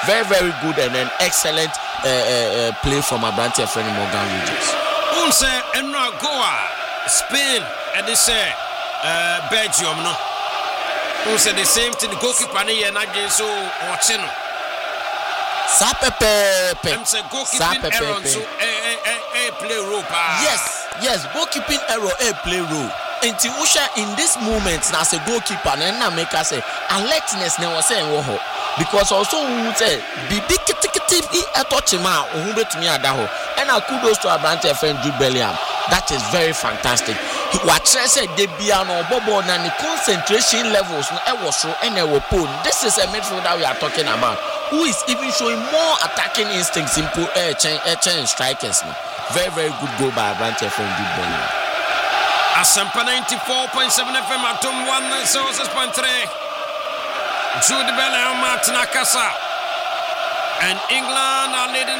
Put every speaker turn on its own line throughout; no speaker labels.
Very, very good and an excellent play from Abrante friend Morgan Regis.
Unse enra Goa Spain and they say Belgium no. Unse the same thing the goalkeeper na na so watching no.
Sapepepe.
I'm say goalkeeping error so play role pa.
Yes, goalkeeping error play role. Until Usha in this moment as a goalkeeper na make us say alertness na was say wo because also we say bibi kitikiti atochima ohun betumi adaho and kudos to Abrante friend Jude Bellingham. That is very fantastic. What I said they be an obobo na the concentration levels no e was so and e wo pole. This is a midfielder we are talking about who is even showing more attacking instincts in change strikers no. Very, very good goal by Abrante friend Jude Bellingham.
Asampa 94.7 FM atom 106.3 Jude Bellingham Martin Akasa and England are leading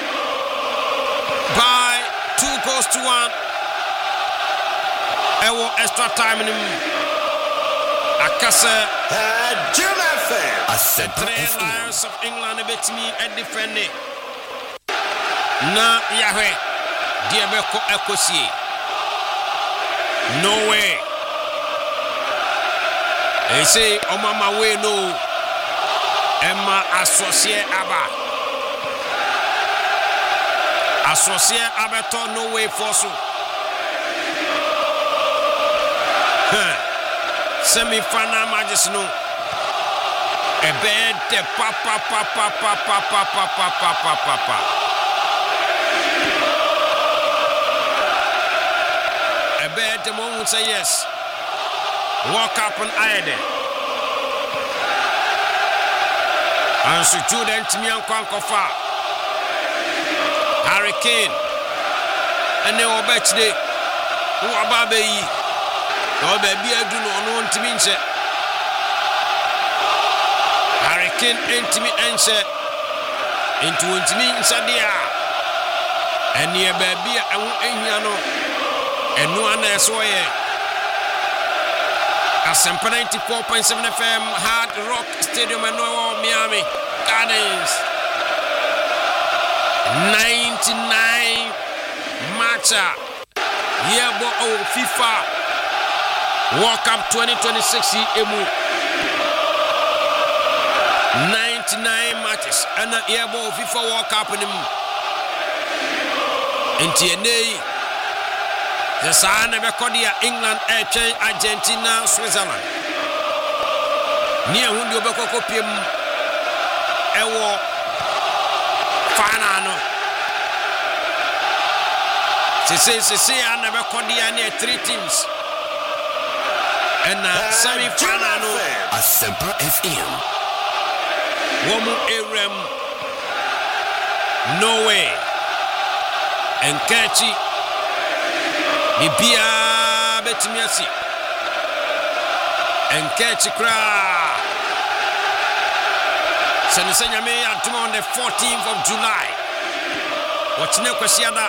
by 2-1. Ewo extra time in Akasa three Lions of England beat me and defend it. Na Yahweh Diabeko Ekosi. No way. They say Omama way no. Emma associate Abba. Associate Abato no way for so. Semi-final matches no. A bed de papa. I bet the moment say yes. Walk up and Ide. And student me and Kwankofa. Harry Kane. And they will bet they. Who are baby? No baby, I do not want to mean say. Harry Kane into me and say. Into me inside the air. And near baby, I won't and no one else way. Asampa 94.7 FM Hard Rock Stadium in Miami Gardens. 99 matcha. Yearbo FIFA World Cup 2026 emu. 99 matches and yearbo FIFA World Cup in TNA. The Sana Bekodia, England, Argentina, Switzerland. Near Hundio Bekopium, Ewo, Fanano. She says, I never Bekodia near 3 teams. And semi Fanano.
Asampa FM.
Womu Erem, Norway, and Kachi. Bibia betimiasi and catch cra Sanisanya me at on the 14th of July. What's no kwasiada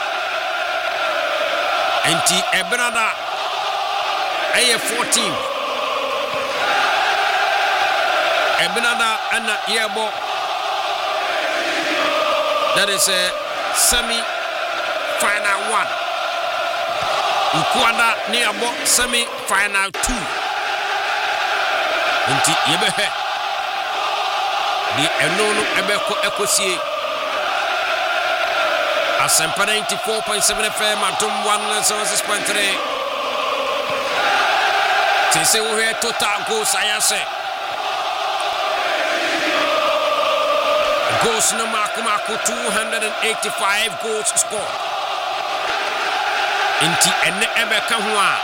anti ebrada ay 14 ebrada and yebo. That is a semi-final 1. Ukwanda nearbo semi-final 2. Inti yebehe. Di enono ebeko ekosie. Asampa 94.7 FM atom 106.3. Tese uhe total goals ayase. Goals no makumako 285 goals scored. Inti ene ebeka huwa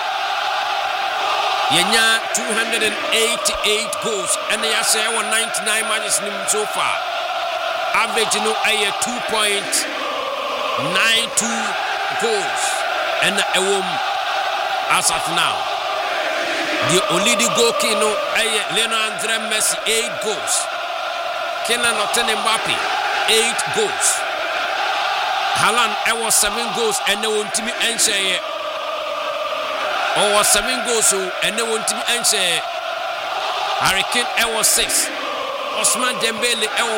yenya 288 goals and they say 199 matches so far. Average no aye 2.92 goals and as of now. The only the goal kino aye Lionel Messi 8 goals. Kylian Mbappe 8 goals. Haaland was 7 goals and they won't me answer. Or 7 goals and they won't me answer. Harry Kane was 6. Osman Dembele